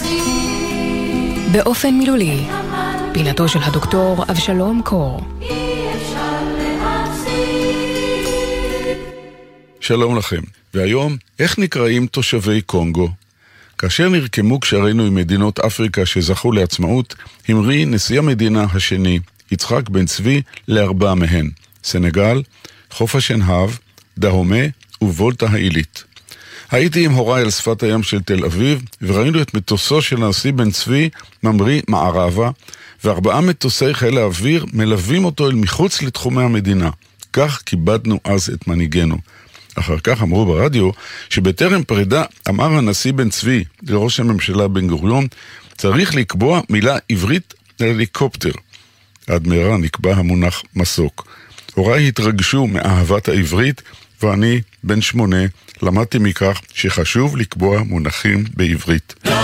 באופן מילולי, פינתו של הדוקטור אבשלום קור. שלום לכם. והיום, איך נקראים תושבי קונגו? כאשר נרקמו קשרינו עם מדינות אפריקה שזכו לעצמאות, המריא נשיא המדינה השני, יצחק בן צבי, לארבע מהן: סנגל, חוף השנהב, דהומה וולטה העילית. הייתי עם הוריי על שפת הים של תל אביב, וראינו את מטוסו של הנשיא בן צבי ממריא מערבה, וארבעה מטוסי חיל האוויר מלווים אותו אל מחוץ לתחומי המדינה. כך כיבדנו אז את מנהיגנו. אחר כך אמרו ברדיו שבטרם פרידה אמר הנשיא בן צבי לראש הממשלה בן גוריון, צריך לקבוע מילה עברית להליקופטר. עד מהרה נקבע המונח מסוק. הוריי התרגשו מאהבת העברית, ואני בן 8 למדתי מכך שחשוב לקבוע מונחים בעברית.